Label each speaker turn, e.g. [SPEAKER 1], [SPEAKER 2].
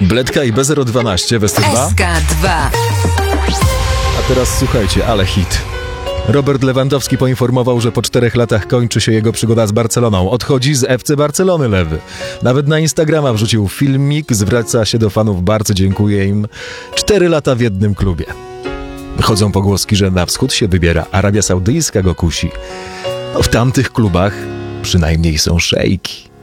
[SPEAKER 1] Bledka i B012, Westerba.
[SPEAKER 2] SK2.
[SPEAKER 1] A teraz słuchajcie, ale hit. Robert Lewandowski poinformował, że po 4 latach kończy się jego przygoda z Barceloną. Odchodzi z FC Barcelony Lewy. Nawet na Instagrama wrzucił filmik, zwraca się do fanów Barcy, dziękuję im. 4 lata w jednym klubie. Chodzą pogłoski, że na wschód się wybiera. Arabia Saudyjska go kusi. No, w tamtych klubach przynajmniej są szejki.